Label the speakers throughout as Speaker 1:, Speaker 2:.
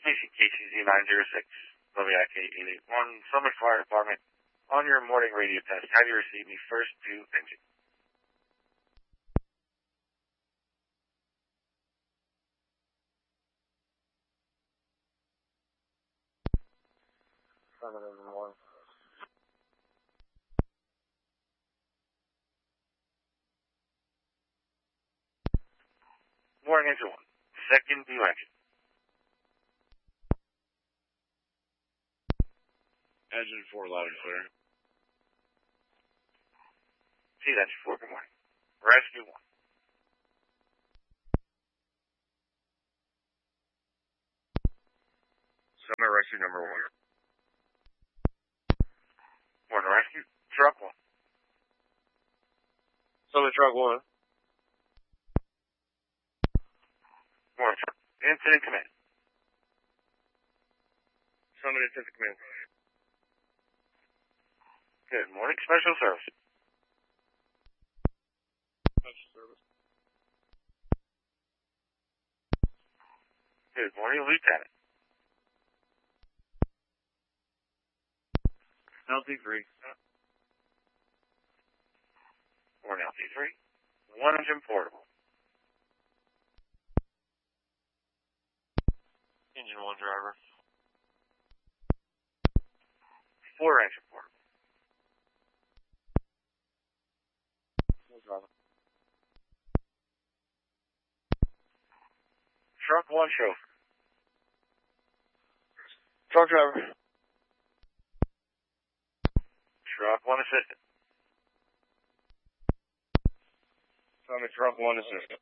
Speaker 1: Station KCZ 906, WIK 881, Summit Fire Department. On your morning radio test, have you received the first two engine? Morning engine 1, second new engine.
Speaker 2: Engine 4 loud and clear.
Speaker 1: See, that's 4, good morning. Rescue 1.
Speaker 2: Summit rescue number 1.
Speaker 1: Morning rescue, truck 1.
Speaker 2: Summit truck 1.
Speaker 1: Morning truck, incident command.
Speaker 2: Summit incident command.
Speaker 1: Good morning, special service.
Speaker 2: Special service.
Speaker 1: Good morning, lieutenant.
Speaker 2: LT3.
Speaker 1: Morning, LT3. 1 engine portable.
Speaker 2: Engine 1 driver.
Speaker 1: 4 engine portable.
Speaker 2: No driver.
Speaker 1: Truck 1 chauffeur.
Speaker 2: Truck driver.
Speaker 1: Truck 1 assistant.
Speaker 2: Summit truck 1 assistant.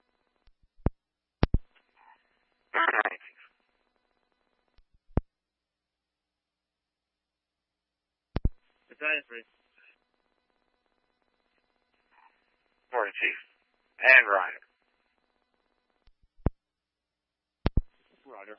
Speaker 2: Battalion 3.
Speaker 1: Morning, chief. And rider.
Speaker 2: Rider.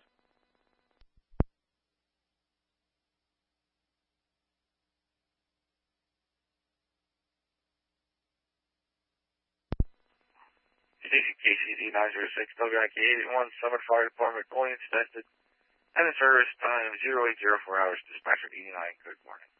Speaker 1: Station KCZ 906, WIK 881, Summit Fire Department, going inspected, and the service time 0804 hours, dispatcher 89, good morning.